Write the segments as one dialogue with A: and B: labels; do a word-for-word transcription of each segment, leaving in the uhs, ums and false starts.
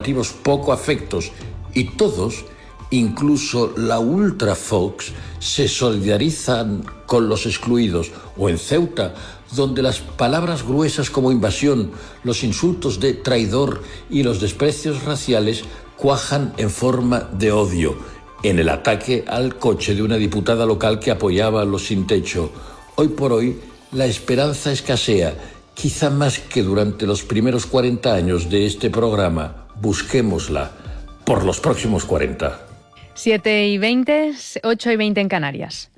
A: informativos poco afectos y todos, incluso la Ultra Fox, se solidarizan con los excluidos, o en Ceuta, donde las palabras gruesas como invasión, los insultos de traidor y los desprecios raciales cuajan en forma de odio, en el ataque al coche de una diputada local que apoyaba a los sin techo. Hoy por hoy, la esperanza escasea, quizá más que durante los primeros cuarenta años de este programa. Busquémosla por los próximos cuarenta.
B: siete y veinte, ocho y veinte en Canarias.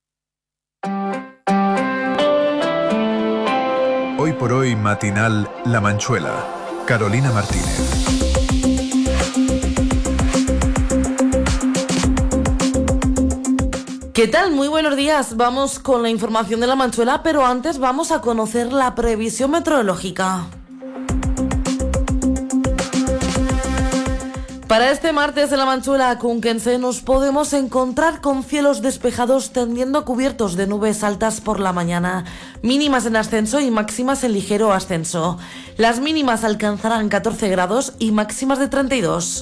C: Hoy por hoy matinal La Manchuela. Carolina Martínez.
D: ¿Qué tal? Muy buenos días. Vamos con la información de La Manchuela, pero antes vamos a conocer la previsión meteorológica. Para este martes en La Manchuela cunquense nos podemos encontrar con cielos despejados tendiendo a cubiertos de nubes altas por la mañana, mínimas en ascenso y máximas en ligero ascenso. Las mínimas alcanzarán catorce grados y máximas de treinta y dos.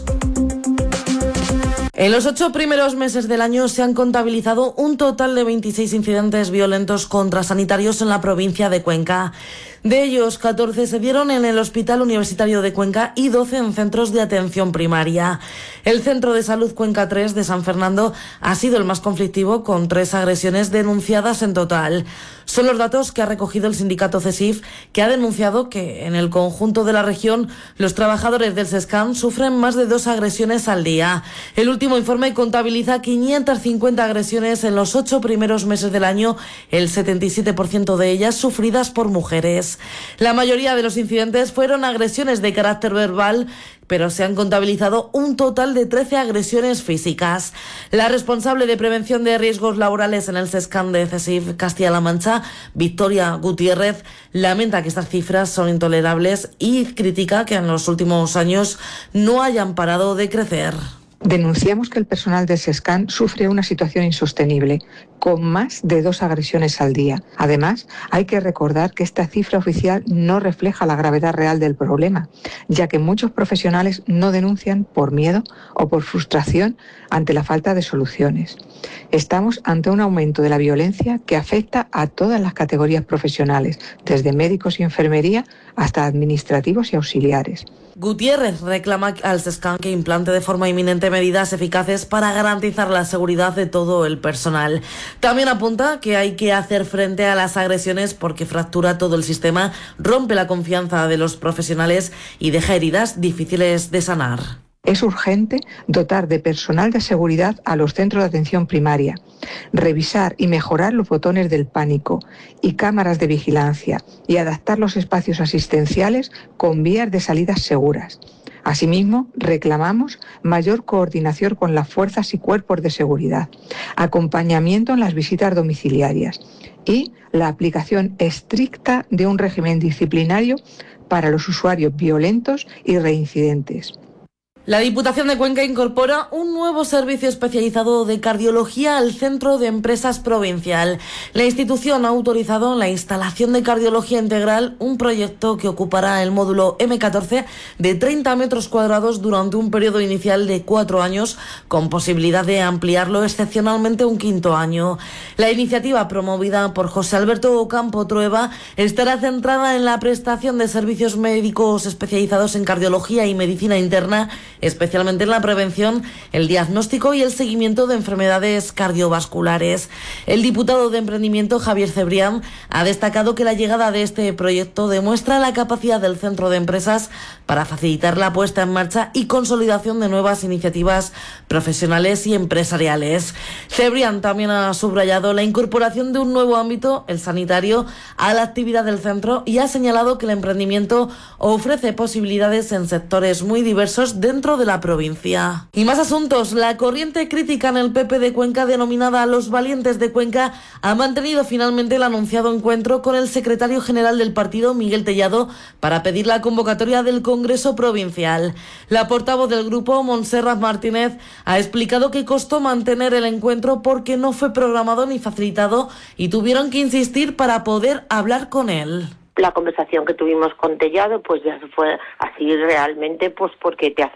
D: En los ocho primeros meses del año se han contabilizado un total de veintiséis incidentes violentos contra sanitarios en la provincia de Cuenca. De ellos, catorce se dieron en el Hospital Universitario de Cuenca y doce en centros de atención primaria. El Centro de Salud Cuenca tres de San Fernando ha sido el más conflictivo, con tres agresiones denunciadas en total. Son los datos que ha recogido el sindicato CESIF, que ha denunciado que en el conjunto de la región los trabajadores del SESCAN sufren más de dos agresiones al día. El último informe contabiliza quinientas cincuenta agresiones en los ocho primeros meses del año, el setenta y siete por ciento de ellas sufridas por mujeres. La mayoría de los incidentes fueron agresiones de carácter verbal, pero se han contabilizado un total de trece agresiones físicas. La responsable de prevención de riesgos laborales en el SESCAN de CESIF Castilla-La Mancha, Victoria Gutiérrez, lamenta que estas cifras son intolerables y critica que en los últimos años no hayan parado de crecer.
E: Denunciamos que el personal del SESCAN sufre una situación insostenible, con más de dos agresiones al día. Además, hay que recordar que esta cifra oficial no refleja la gravedad real del problema, ya que muchos profesionales no denuncian por miedo o por frustración ante la falta de soluciones. Estamos ante un aumento de la violencia que afecta a todas las categorías profesionales, desde médicos y enfermería hasta administrativos y auxiliares.
D: Gutiérrez reclama al SESCAN que implante de forma inminente medidas eficaces para garantizar la seguridad de todo el personal. También apunta que hay que hacer frente a las agresiones porque fractura todo el sistema, rompe la confianza de los profesionales y deja heridas difíciles de sanar.
E: Es urgente dotar de personal de seguridad a los centros de atención primaria, revisar y mejorar los botones del pánico y cámaras de vigilancia y adaptar los espacios asistenciales con vías de salidas seguras. Asimismo, reclamamos mayor coordinación con las fuerzas y cuerpos de seguridad, acompañamiento en las visitas domiciliarias y la aplicación estricta de un régimen disciplinario para los usuarios violentos y reincidentes.
D: La Diputación de Cuenca incorpora un nuevo servicio especializado de cardiología al Centro de Empresas Provincial. La institución ha autorizado la instalación de cardiología integral, un proyecto que ocupará el módulo eme catorce de treinta metros cuadrados durante un periodo inicial de cuatro años, con posibilidad de ampliarlo excepcionalmente un quinto año. La iniciativa, promovida por José Alberto Ocampo Trueba, estará centrada en la prestación de servicios médicos especializados en cardiología y medicina interna, especialmente en la prevención, el diagnóstico y el seguimiento de enfermedades cardiovasculares. El diputado de Emprendimiento, Javier Cebrián, ha destacado que la llegada de este proyecto demuestra la capacidad del Centro de Empresas para facilitar la puesta en marcha y consolidación de nuevas iniciativas profesionales y empresariales. Cebrián también ha subrayado la incorporación de un nuevo ámbito, el sanitario, a la actividad del centro y ha señalado que el emprendimiento ofrece posibilidades en sectores muy diversos dentro de la provincia. Y más asuntos. La corriente crítica en el P P de Cuenca, denominada Los Valientes de Cuenca, ha mantenido finalmente el anunciado encuentro con el secretario general del partido, Miguel Tellado, para pedir la convocatoria del Congreso Provincial. La portavoz del grupo, Montserrat Martínez, ha explicado que costó mantener el encuentro porque no fue programado ni facilitado y tuvieron que insistir para poder hablar con él.
F: La conversación que tuvimos con Tellado pues ya fue así realmente, pues porque te